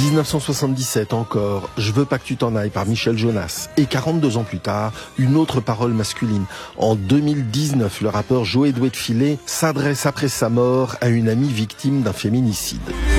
1977 encore, Je veux pas que tu t'en ailles par Michel Jonas. Et 42 ans plus tard, une autre parole masculine. En 2019, le rappeur Joey Doué de Filet s'adresse après sa mort à une amie victime d'un féminicide.